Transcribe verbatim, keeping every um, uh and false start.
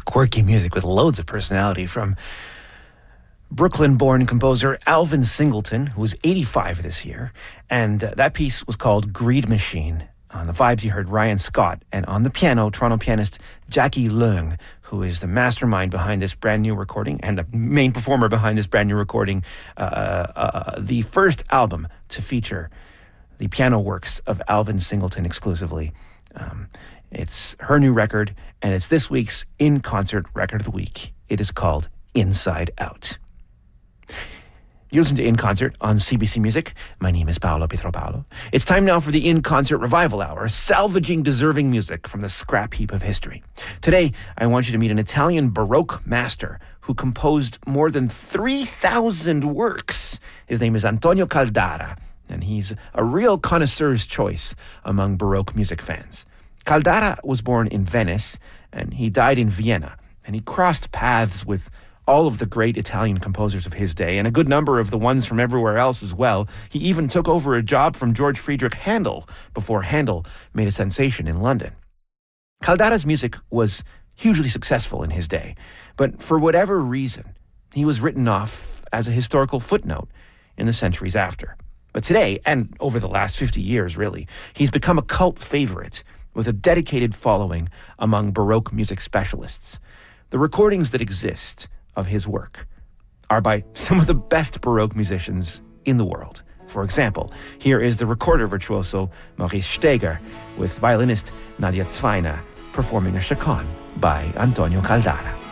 quirky music with loads of personality from Brooklyn-born composer Alvin Singleton, who was eighty-five this year. And uh, that piece was called Greed Machine. On the vibes, you heard Ryan Scott. And on the piano, Toronto pianist Jackie Leung, who is the mastermind behind this brand new recording and the main performer behind this brand new recording, uh, uh, the first album to feature the piano works of Alvin Singleton exclusively. Um, it's her new record, and it's this week's in-concert record of the week. It is called Inside Out. You listen to In Concert on C B C Music. My name is Paolo Pietropalo. It's time now for the In Concert Revival Hour, salvaging deserving music from the scrap heap of history. Today, I want you to meet an Italian Baroque master who composed more than three thousand works. His name is Antonio Caldara, and he's a real connoisseur's choice among Baroque music fans. Caldara was born in Venice, and he died in Vienna, and he crossed paths with all of the great Italian composers of his day, and a good number of the ones from everywhere else as well. He even took over a job from George Friedrich Handel before Handel made a sensation in London. Caldara's music was hugely successful in his day, but for whatever reason, he was written off as a historical footnote in the centuries after. But today, and over the last fifty years really, he's become a cult favorite with a dedicated following among Baroque music specialists. The recordings that exist of his work are by some of the best Baroque musicians in the world. For example, here is the recorder virtuoso Maurice Steger with violinist Nadia Zweiner performing a chaconne by Antonio Caldara.